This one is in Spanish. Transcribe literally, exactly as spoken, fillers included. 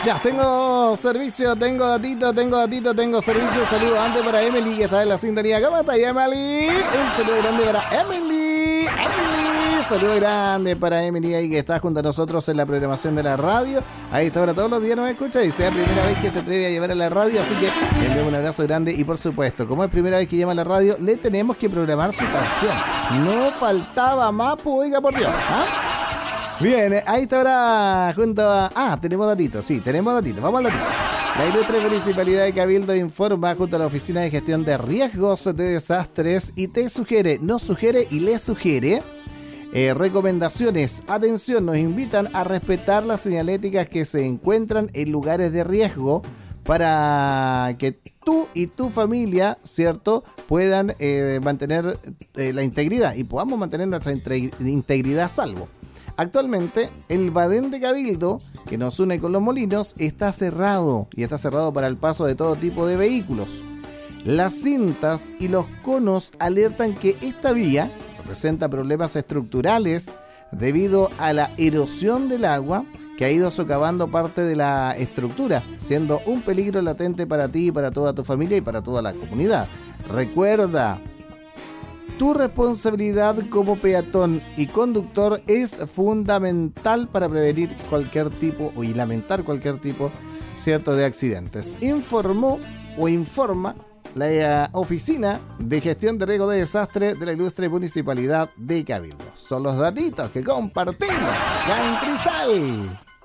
Ya, tengo servicio, tengo datito, tengo datito, tengo servicio. Saludo antes para Emily, que está en la sintonía. ¿Cómo está, Emily? Un saludo grande para Emily. Emily. Saludo grande para Emily, ahí que está junto a nosotros en la programación de la radio. Ahí está, ahora todos los días nos escucha y sea primera vez que se atreve a llevar a la radio. Así que le envío un abrazo grande. Y por supuesto, como es primera vez que llama a la radio, le tenemos que programar su canción. No faltaba más, pues, oiga, por Dios. ¿Ah? Bien, ahí está ahora junto a... Ah, tenemos datitos, sí, tenemos datitos, vamos al datito. La ilustre Municipalidad de Cabildo informa junto a la Oficina de Gestión de Riesgos de Desastres y te sugiere, nos sugiere y le sugiere eh, recomendaciones. Atención, nos invitan a respetar las señaléticas que se encuentran en lugares de riesgo para que tú y tu familia, ¿cierto?, puedan eh, mantener eh, la integridad y podamos mantener nuestra integridad a salvo. Actualmente, el Badén de Cabildo, que nos une con Los Molinos, está cerrado y está cerrado para el paso de todo tipo de vehículos. Las cintas y los conos alertan que esta vía presenta problemas estructurales debido a la erosión del agua que ha ido socavando parte de la estructura, siendo un peligro latente para ti y para toda tu familia y para toda la comunidad. Recuerda, tu responsabilidad como peatón y conductor es fundamental para prevenir cualquier tipo y lamentar cualquier tipo, cierto, de accidentes. Informó o informa la Oficina de Gestión de Riesgo de Desastre de la ilustre Municipalidad de Cabildo. Son los datitos que compartimos acá en Cristal.